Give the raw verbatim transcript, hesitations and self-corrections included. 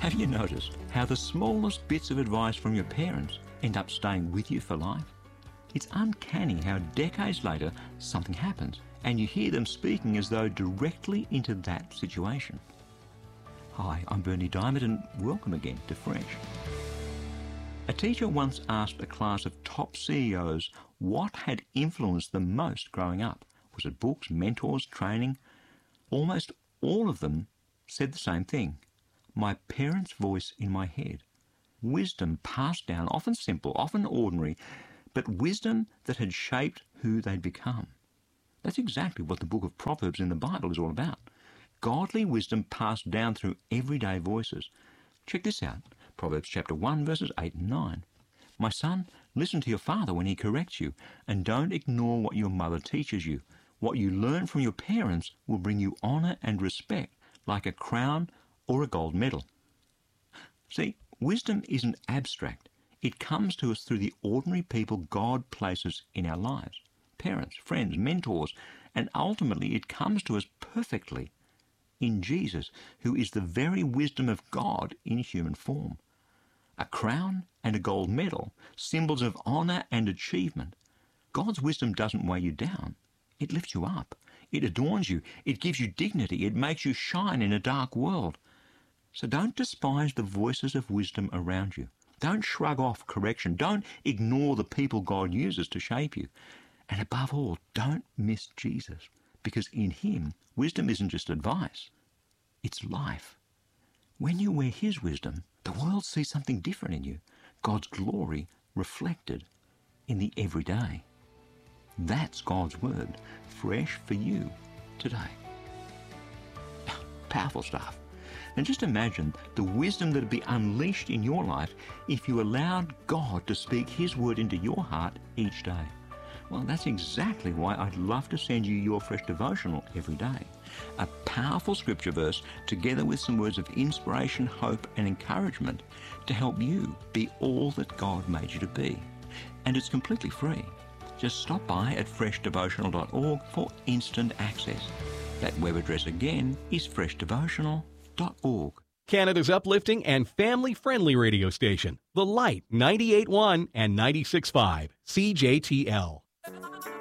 Have you noticed how the smallest bits of advice from your parents end up staying with you for life? It's uncanny how decades later something happens and you hear them speaking as though directly into that situation. Hi, I'm Bernie Diamond and welcome again to Fresh. A teacher once asked a class of top C E Os what had influenced them most growing up. Was it books, mentors, training? Almost all of them said the same thing. My parents' voice in my head. Wisdom passed down, often simple, often ordinary, but wisdom that had shaped who they'd become. That's exactly what the book of Proverbs in the Bible is all about. Godly wisdom passed down through everyday voices. Check this out. Proverbs chapter one, verses eight and nine. My son, listen to your father when he corrects you, and don't ignore what your mother teaches you. What you learn from your parents will bring you honor and respect, like a crown or a gold medal. See, wisdom isn't abstract. It comes to us through the ordinary people God places in our lives. Parents, friends, mentors, and ultimately it comes to us perfectly in Jesus, who is the very wisdom of God in human form. A crown and a gold medal, symbols of honor and achievement. God's wisdom doesn't weigh you down. It lifts you up. It adorns you. It gives you dignity. It makes you shine in a dark world. So don't despise the voices of wisdom around you. Don't shrug off correction. Don't ignore the people God uses to shape you. And above all, don't miss Jesus, because in him, wisdom isn't just advice. It's life. When you wear his wisdom, the world sees something different in you. God's glory reflected in the everyday. That's God's word, fresh for you today. Powerful stuff. And just imagine the wisdom that would be unleashed in your life if you allowed God to speak his word into your heart each day. Well, that's exactly why I'd love to send you your Fresh Devotional every day. A powerful scripture verse together with some words of inspiration, hope and encouragement to help you be all that God made you to be. And it's completely free. Just stop by at fresh devotional dot org for instant access. That web address again is fresh devotional dot org. Canada's uplifting and family-friendly radio station, The Light ninety-eight point one and ninety-six point five, C J T L.